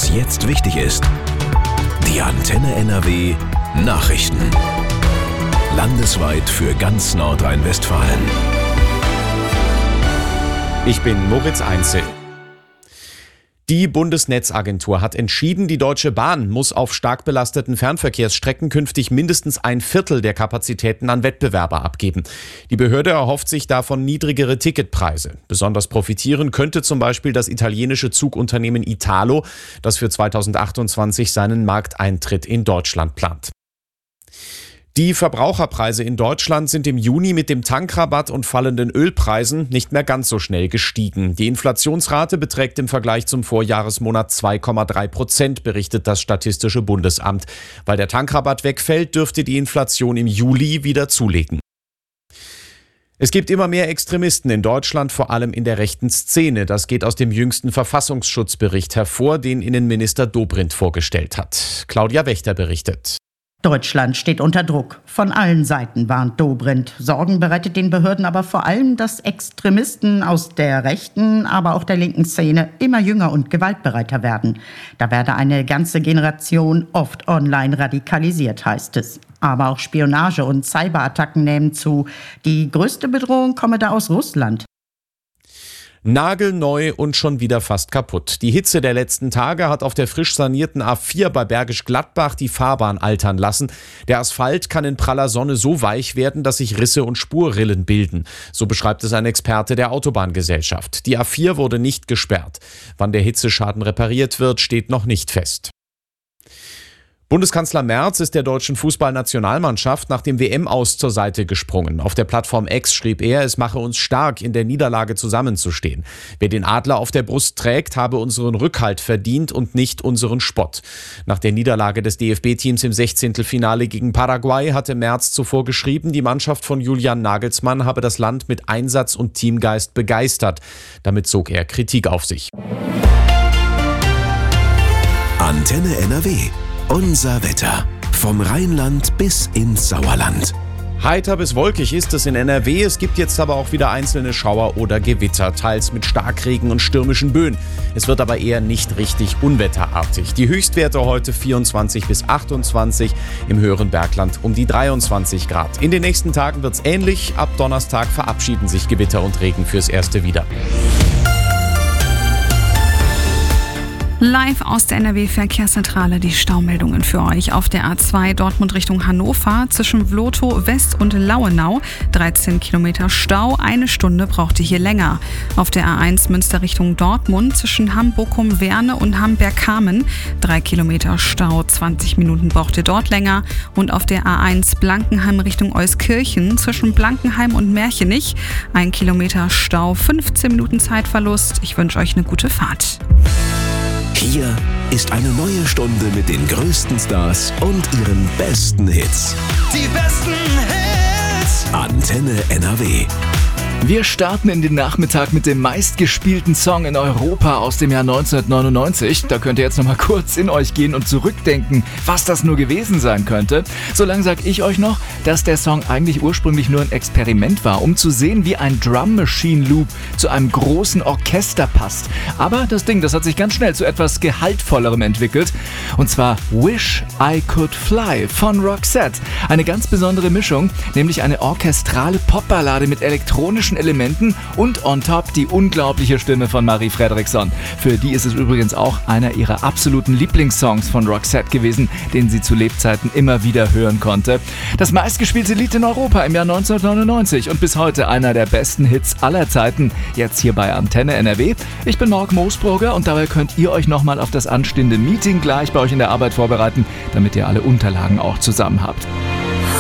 was jetzt wichtig ist. Die Antenne NRW Nachrichten. Landesweit für ganz Nordrhein-Westfalen. Ich bin Moritz Einzel. Die Bundesnetzagentur hat entschieden, die Deutsche Bahn muss auf stark belasteten Fernverkehrsstrecken künftig mindestens 1/4 der Kapazitäten an Wettbewerber abgeben. Die Behörde erhofft sich davon niedrigere Ticketpreise. Besonders profitieren könnte zum Beispiel das italienische Zugunternehmen Italo, das für 2028 seinen Markteintritt in Deutschland plant. Die Verbraucherpreise in Deutschland sind im Juni mit dem Tankrabatt und fallenden Ölpreisen nicht mehr ganz so schnell gestiegen. Die Inflationsrate beträgt im Vergleich zum Vorjahresmonat 2,3%, berichtet das Statistische Bundesamt. Weil der Tankrabatt wegfällt, dürfte die Inflation im Juli wieder zulegen. Es gibt immer mehr Extremisten in Deutschland, vor allem in der rechten Szene. Das geht aus dem jüngsten Verfassungsschutzbericht hervor, den Innenminister Dobrindt vorgestellt hat. Claudia Wächter berichtet. Deutschland steht unter Druck. Von allen Seiten warnt Dobrindt. Sorgen bereitet den Behörden aber vor allem, dass Extremisten aus der rechten, aber auch der linken Szene immer jünger und gewaltbereiter werden. Da werde eine ganze Generation oft online radikalisiert, heißt es. Aber auch Spionage und Cyberattacken nehmen zu. Die größte Bedrohung komme da aus Russland. Nagelneu und schon wieder fast kaputt. Die Hitze der letzten Tage hat auf der frisch sanierten A4 bei Bergisch Gladbach die Fahrbahn altern lassen. Der Asphalt kann in praller Sonne so weich werden, dass sich Risse und Spurrillen bilden. So beschreibt es ein Experte der Autobahngesellschaft. Die A4 wurde nicht gesperrt. Wann der Hitzeschaden repariert wird, steht noch nicht fest. Bundeskanzler Merz ist der deutschen Fußballnationalmannschaft nach dem WM-Aus zur Seite gesprungen. Auf der Plattform X schrieb er, es mache uns stark, in der Niederlage zusammenzustehen. Wer den Adler auf der Brust trägt, habe unseren Rückhalt verdient und nicht unseren Spott. Nach der Niederlage des DFB-Teams im 16. Finale gegen Paraguay hatte Merz zuvor geschrieben, die Mannschaft von Julian Nagelsmann habe das Land mit Einsatz und Teamgeist begeistert. Damit zog er Kritik auf sich. Antenne NRW. Unser Wetter. Vom Rheinland bis ins Sauerland. Heiter bis wolkig ist es in NRW. Es gibt jetzt aber auch wieder einzelne Schauer oder Gewitter, teils mit Starkregen und stürmischen Böen. Es wird aber eher nicht richtig unwetterartig. Die Höchstwerte heute 24 bis 28, im höheren Bergland um die 23 Grad. In den nächsten Tagen wird es ähnlich. Ab Donnerstag verabschieden sich Gewitter und Regen fürs Erste wieder. Live aus der NRW-Verkehrszentrale die Staumeldungen für euch. Auf der A2 Dortmund Richtung Hannover zwischen Vlotho West und Lauenau 13 Kilometer Stau, 1 Stunde braucht ihr hier länger. Auf der A1 Münster Richtung Dortmund zwischen Hamm-Bochum-Werne und Hamburg-Kamen 3 Kilometer Stau, 20 Minuten braucht ihr dort länger. Und auf der A1 Blankenheim Richtung Euskirchen zwischen Blankenheim und Märchenich 1 Kilometer Stau, 15 Minuten Zeitverlust. Ich wünsche euch eine gute Fahrt. Hier ist eine neue Stunde mit den größten Stars und ihren besten Hits. Die besten Hits. Antenne NRW. Wir starten in den Nachmittag mit dem meistgespielten Song in Europa aus dem Jahr 1999. Da könnt ihr jetzt nochmal kurz in euch gehen und zurückdenken, was das nur gewesen sein könnte. Solange sage ich euch noch, dass der Song eigentlich ursprünglich nur ein Experiment war, um zu sehen, wie ein Drum Machine Loop zu einem großen Orchester passt. Aber das Ding, das hat sich ganz schnell zu etwas Gehaltvollerem entwickelt. Und zwar Wish I Could Fly von Roxette. Eine ganz besondere Mischung, nämlich eine orchestrale Popballade mit elektronischen Elementen und on top die unglaubliche Stimme von Marie Fredriksson. Für die ist es übrigens auch einer ihrer absoluten Lieblingssongs von Roxette gewesen, den sie zu Lebzeiten immer wieder hören konnte. Das meistgespielte Lied in Europa im Jahr 1999 und bis heute einer der besten Hits aller Zeiten, jetzt hier bei Antenne NRW. Ich bin Marc Moosbrugger und dabei könnt ihr euch nochmal auf das anstehende Meeting gleich bei euch in der Arbeit vorbereiten, damit ihr alle Unterlagen auch zusammen habt.